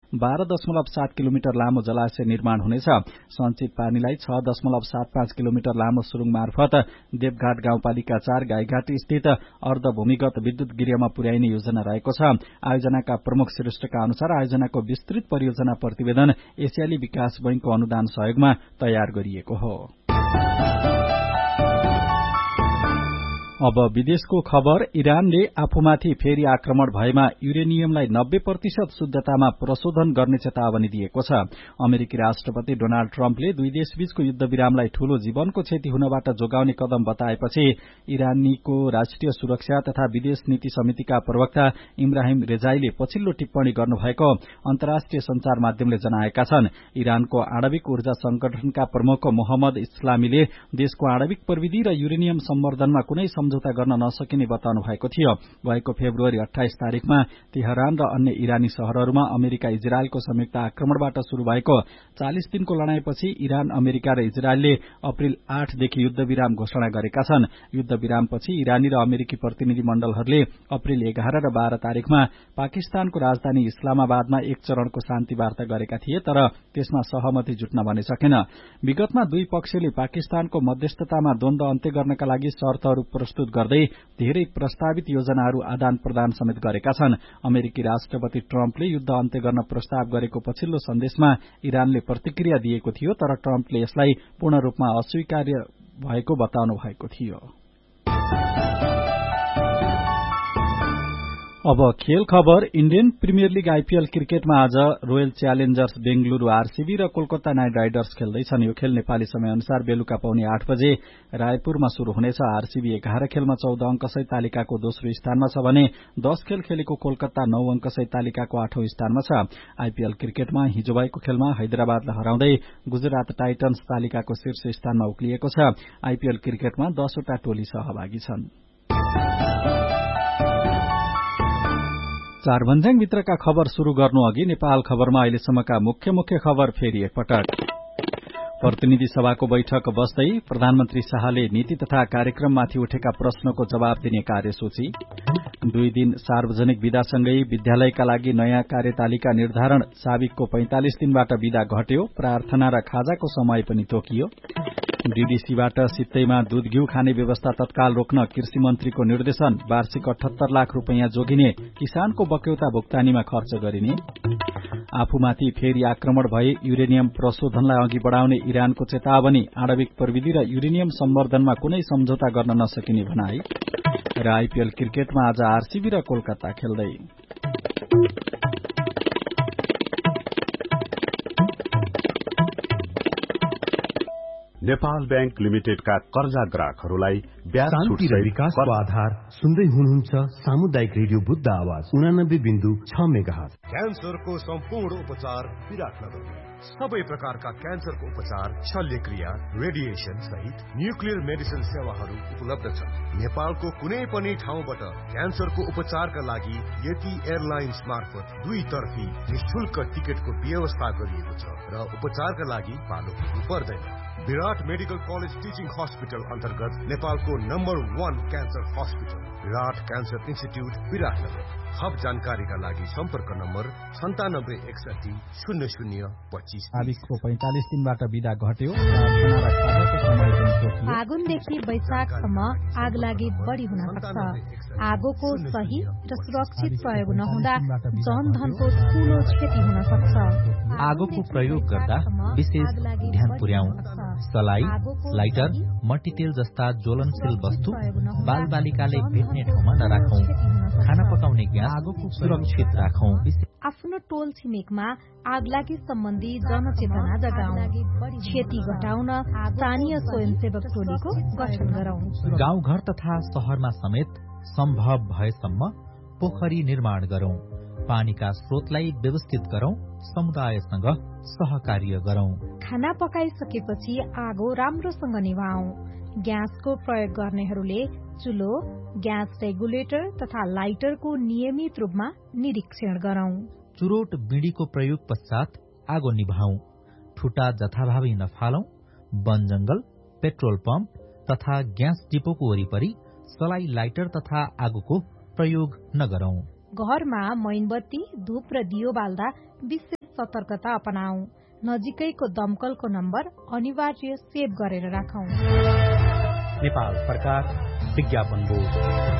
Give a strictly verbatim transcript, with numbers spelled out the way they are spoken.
बाह्र दशमलव सात किलोमिटर लामो जलाशय निर्माण हुनेछ। सञ्चित पानीलाई छ दशमलव सात पाँच किलोमिटर लामो सुरुङ मार्फत देवघाट गाउँपालिका चार गाईघाट स्थित अर्धभूमिगत विद्युत गृहमा पुर्याइने योजना रहेको छ। आयोजनाका प्रमुख श्रेष्ठका अनुसार आयोजनाको विस्तृत परियोजना प्रतिवेदन एसियाली विकास बैंकको अनुदान सहयोगमा तयार गरिएको हो। अब विदेशको खबर। इरानले आफूमाथि फेरि आक्रमण भएमा युरेनियमलाई नब्बे प्रतिशत शुद्धतामा प्रशोधन गर्ने चेतावनी दिएको छ। अमेरिकी राष्ट्रपति डोनाल्ड ट्रम्पले दुई देशबीचको युद्धविरामलाई ठूलो जीवनको क्षति हुनबाट जोगाउने कदम बताएपछि इरानीको राष्ट्रिय सुरक्षा तथा विदेश नीति समितिका प्रवक्ता इब्राहिम रेजाईले पछिल्लो टिप्पणी गर्नुभएको अन्तर्राष्ट्रिय संचार माध्यमले जनाएका छन्। इरानको आणविक ऊर्जा संगठनका प्रमुख मोहम्मद इस्लामीले देशको आणविक प्रविधि र युरेनियम सम्वर्धनमा कुनै सम्झौता गर्न नसकिने बताउनु भएको थियो। गएको फेब्रुअरी अठाइस तारिकमा तेहरान र अन्य इरानी शहरहरूमा अमेरिका इजरायलको संयुक्त आक्रमणबाट शुरू भएको चालिस दिनको लडाईपछि इरान, अमेरिका र इजरायलले अप्रेल आठदेखि युद्धविराम घोषणा गरेका छन्। युद्धविरामपछि इरानी र अमेरिकी प्रतिनिधि मण्डलहरूले अप्रेल एघार र बाह्र तारिकमा पाकिस्तानको राजधानी इस्लामाबादमा एक चरणको शान्ति वार्ता गरेका थिए, तर त्यसमा सहमति जुट्न भने सकेन। विगतमा दुई पक्षले पाकिस्तानको मध्यस्थतामा द्वन्द्व अन्त्य गर्नका लागि शर्तहरू प्रस्तुत गर्दै धेरै प्रस्तावित योजनाहरू आदान प्रदान समेत गरेका छन्। अमेरिकी राष्ट्रपति ट्रम्पले युद्ध अन्त्य गर्न प्रस्ताव गरेको पछिल्लो सन्देशमा इरानले प्रतिक्रिया दिएको थियो, तर ट्रम्पले यसलाई पूर्ण रूपमा अस्वीकार्य भएको बताउनु भएको थियो। अब खेल खबर। इण्डियन प्रिमियर लीग आईपीएल क्रिकेटमा आज रोयल च्यालेन्जर्स बेंगलुरू आरसीबी र कोलकाता नाइट राइडर्स खेल्दैछन्। यो खेल नेपाली समय अनुसार बेलुका पाउने आठ बजे रायपुरमा शुरू हुनेछ। आरसीबी एघार खेलमा चौध अंकसहित तालिकाको दोस्रो स्थानमा छ भने दश खेल खेलेको कोलकाता नौ अंकसहित तालिकाको आठौं स्थानमा छ। आईपीएल क्रिकेटमा हिजो भएको खेलमा हैदराबादलाई हराउँदै गुजरात टाइटन्स तालिकाको शीर्ष स्थानमा उक्लिएको छ। आईपीएल क्रिकेटमा दसवटा टोली सहभागी छन्। चारभन्ज्याङ भित्रका खबर शुरू गर्नु अघि नेपाल खबरमा अहिलेसम्मका मुख्य मुख्य खबर फेरि एकपटक। प्रतिनिधि सभाको बैठक बस्दै प्रधानमन्त्री शाहले नीति तथा कार्यक्रममाथि उठेका प्रश्नको जवाब दिने कार्यसूची। दुई दिन सार्वजनिक विदासँगै विद्यालयका लागि नयाँ कार्यतालिका निर्धारण। साबिकको पैंतालिस दिनबाट विदा घट्यो। प्रार्थना र खाजाको समय पनि तोकियो। डीडीसीबाट सित्तैमा दूध घिउ खाने व्यवस्था तत्काल रोक्न कृषि मन्त्रीको निर्देशन। वार्षिक अठहत्तर लाख रूपियाँ जोगिने किसानको बक्यौता भुक्तानीमा खर्च गरिने। आफूमाथि फेरि आक्रमण भए युरेनियम प्रशोधनलाई अघि बढ़ाउने इरानको चेतावनी। आणविक प्रविधि र युरेनियम सम्वर्धनमा कुनै सम्झौता गर्न नसकिने भनाई। र आईपीएल क्रिकेटमा आज आरसीबी र कोलकाता खेल्दै। नेपाल बैंक लिमिटेडका कर्जा ग्राहकहरूलाई ब्याज छुट र विकासको आधार सुन्दै हुनुहुन्छ सामुदायिक रेडियो बुद्ध आवाज उनानब्बे बिन्दु छ मेगाहर्ज। क्यान्सरको सम्पूर्ण उपचार विराटनगर। सबै प्रकारका क्यान्सरको उपचार, शल्यक्रिया, रेडिएसन सहित न्युक्लियर मेडिसिन सेवाहरू उपलब्ध छन्। नेपालको कुनै पनि ठाउँबाट क्यान्सरको उपचारका लागि यति एयरलाइन्स मार्फत दुई तर्फी निशुल्क टिकटको व्यवस्था गरिएको छ र उपचारका लागि भाडो तिर्नु पर्दैन। विराट मेडिकल कलेज टिचिङ हस्पिटल अन्तर्गत नेपालको नम्बर वान क्यान्सर हस्पिटल विराट क्यान्सर इन्स्टिट्यूट विराटनगर। थप जानकारीका लागि सम्पर्क नम्बर सन्तानब्बे एकसठी शून्य शून्य पच्चीस। साबिकको पैंतालिस दिनबाट विदा घट्यो। फागुनदेखि वैशाखसम्म आग लागि बढ़ी हुन सक्छ। आगोको सही र सुरक्षित प्रयोग नहुँदा जनधनको ठूलो क्षति हुन सक्छ। आगोको प्रयोग गर्दा विशेष ध्यान पुर्याउँ। सलाई, लाइटर, मट्टीतेल जस्ता ज्वलनशील वस्तु बाल बालिकाले भेट्ने ठाउँमा नराखौं। खाना पकाउने ग्यास आगोको सुरक्षित राखौं। आफ्नो टोल छिमेकमा आगलागी सम्बन्धी जनचेतना जगाउँ। क्षति घटाउन स्थानीय स्वयंसेवक टोलीको गठन गरौं। गाउँघर तथा शहरमा समेत सम्भव भएसम्म पोखरी निर्माण गरौं। पानीका स्रोतलाई व्यवस्थित गरौं। समुदायसँग सहकार्य गरौं। खाना पकाइसकेपछि आगो राम्रोसँग निभाऊ। ग्यासको प्रयोग गर्नेहरूले चुलो, ग्यास रेगुलेटर तथा लाइटरको नियमित रूपमा निरीक्षण गरौं। चुरोट बीडीको प्रयोग पश्चात आगो निभाऊ। ठुटा जथाभावी नफालौं। वन जंगल, पेट्रोल पम्प तथा ग्यास डिपोको वरिपरि सलाई, लाइटर तथा आगोको प्रयोग नगरौं। घरमा मैनबत्ती, धूप र दियो बाल्दा विशेष सतर्कता अपनाऊ। नजिकैको दमकलको नम्बर अनिवार्य सेभ गरेर राखौं। नेपाल सरकार विज्ञापन बोर्ड।